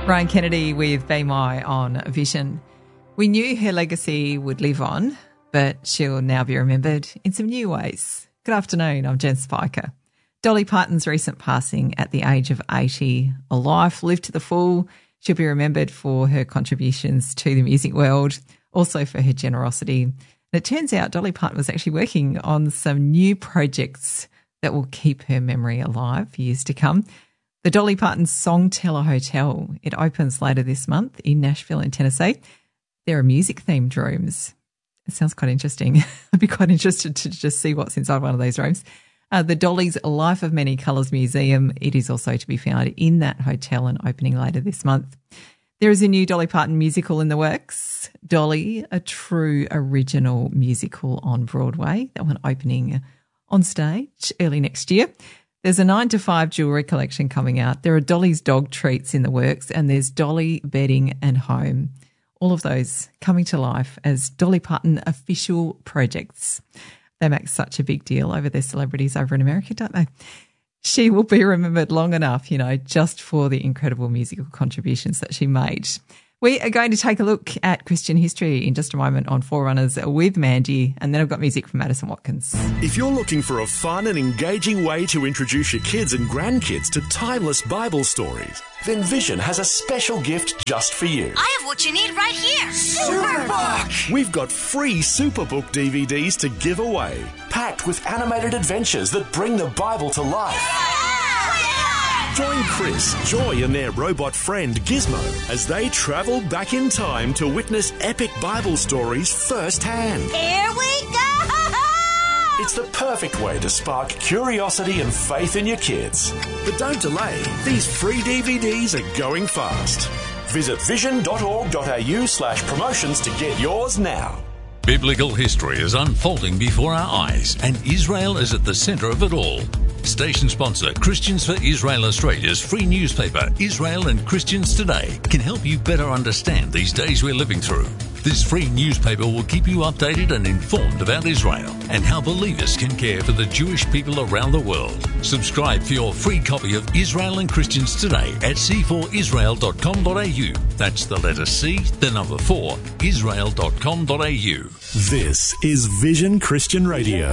Brian Kennedy with Be My on Vision. We knew her legacy would live on, but she'll now be remembered in some new ways. Good afternoon, I'm Jen Spiker. Dolly Parton's recent passing at the age of 80, a life lived to the full. She'll be remembered for her contributions to the music world, also for her generosity. And it turns out Dolly Parton was actually working on some new projects that will keep her memory alive for years to come. The Dolly Parton Songteller Hotel, it opens later this month in Nashville in Tennessee. There are music-themed rooms. It sounds quite interesting. I'd be quite interested to just see what's inside one of those rooms. The Dolly's Life of Many Colours Museum, it is also to be found in that hotel and opening later this month. There is a new Dolly Parton musical in the works, Dolly, a true original musical on Broadway. That one opening on stage early next year. There's a 9 to 5 jewellery collection coming out. There are Dolly's dog treats in the works, and there's Dolly Bedding and Home. All of those coming to life as Dolly Parton official projects. They make such a big deal over their celebrities over in America, don't they? She will be remembered long enough, just for the incredible musical contributions that she made. We are going to take a look at Christian history in just a moment on Forerunners with Mandy, and then I've got music from Madison Watkins. If you're looking for a fun and engaging way to introduce your kids and grandkids to timeless Bible stories, then Vision has a special gift just for you. I have what you need right here. Superbook! We've got free Superbook DVDs to give away, packed with animated adventures that bring the Bible to life. Join Chris, Joy and their robot friend Gizmo as they travel back in time to witness epic Bible stories firsthand. Here we go! It's the perfect way to spark curiosity and faith in your kids. But don't delay. These free DVDs are going fast. Visit vision.org.au/promotions to get yours now. Biblical history is unfolding before our eyes, and Israel is at the centre of it all. Station sponsor Christians for Israel Australia's free newspaper, Israel and Christians Today, can help you better understand these days we're living through. This free newspaper will keep you updated and informed about Israel and how believers can care for the Jewish people around the world. Subscribe for your free copy of Israel and Christians Today at c4israel.com.au. That's the letter C, the number 4, israel.com.au. This is Vision Christian Radio.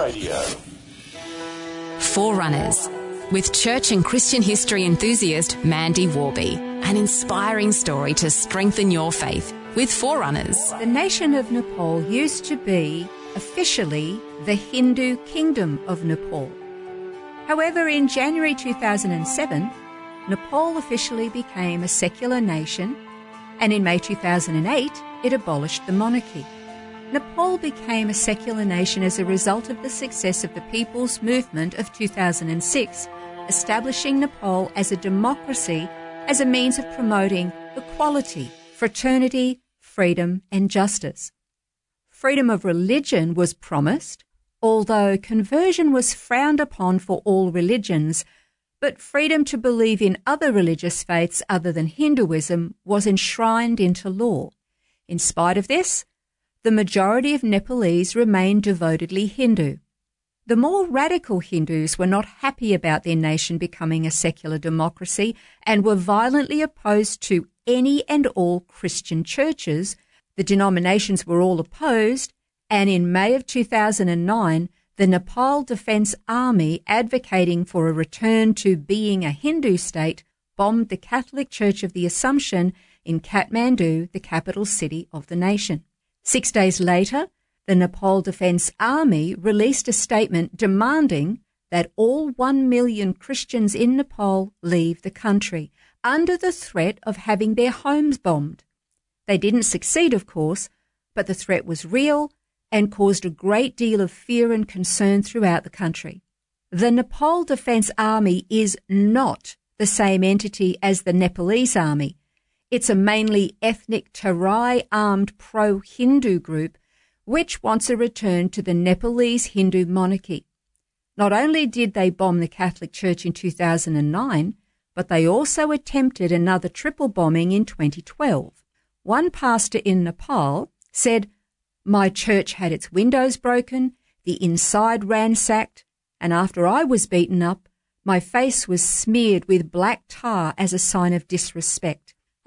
Forerunners, with church and Christian history enthusiast Mandy Warby. An inspiring story to strengthen your faith with Forerunners. The nation of Nepal used to be officially the Hindu Kingdom of Nepal. However, in January 2007, Nepal officially became a secular nation, and in May 2008, it abolished the monarchy. Nepal became a secular nation as a result of the success of the People's Movement of 2006, establishing Nepal as a democracy as a means of promoting equality, fraternity, freedom and justice. Freedom of religion was promised, although conversion was frowned upon for all religions, but freedom to believe in other religious faiths other than Hinduism was enshrined into law. In spite of this, the majority of Nepalese remained devotedly Hindu. The more radical Hindus were not happy about their nation becoming a secular democracy and were violently opposed to any and all Christian churches. The denominations were all opposed, and in May of 2009, the Nepal Defence Army, advocating for a return to being a Hindu state, bombed the Catholic Church of the Assumption in Kathmandu, the capital city of the nation. 6 days later, the Nepal Defence Army released a statement demanding that all 1 million Christians in Nepal leave the country, under the threat of having their homes bombed. They didn't succeed, of course, but the threat was real and caused a great deal of fear and concern throughout the country. The Nepal Defence Army is not the same entity as the Nepalese Army. It's a mainly ethnic Terai armed pro-Hindu group which wants a return to the Nepalese Hindu monarchy. Not only did they bomb the Catholic Church in 2009, but they also attempted another triple bombing in 2012. One pastor in Nepal said, "My church had its windows broken, the inside ransacked, and after I was beaten up, my face was smeared with black tar as a sign of disrespect."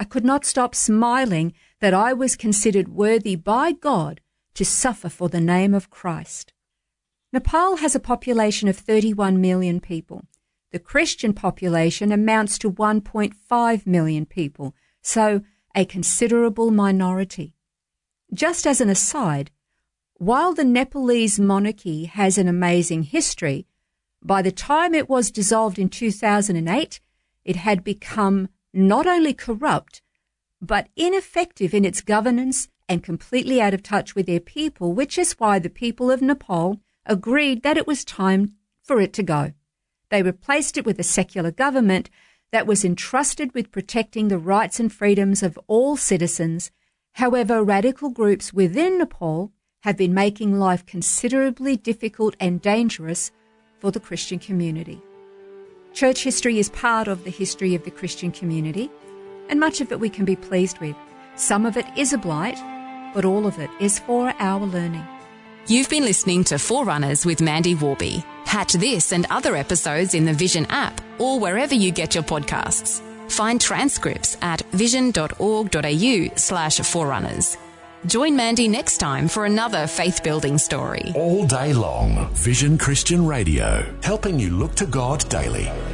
I could not stop smiling that I was considered worthy by God to suffer for the name of Christ. Nepal has a population of 31 million people. The Christian population amounts to 1.5 million people, so a considerable minority. Just as an aside, while the Nepalese monarchy has an amazing history, by the time it was dissolved in 2008, it had become not only corrupt, but ineffective in its governance and completely out of touch with their people, which is why the people of Nepal agreed that it was time for it to go. They replaced it with a secular government that was entrusted with protecting the rights and freedoms of all citizens. However, radical groups within Nepal have been making life considerably difficult and dangerous for the Christian community. Church history is part of the history of the Christian community, and much of it we can be pleased with. Some of it is a blight, but all of it is for our learning. You've been listening to Forerunners with Mandy Warby. Catch this and other episodes in the Vision app or wherever you get your podcasts. Find transcripts at vision.org.au/forerunners. Join Mandy next time for another faith-building story. All day long, Vision Christian Radio, helping you look to God daily.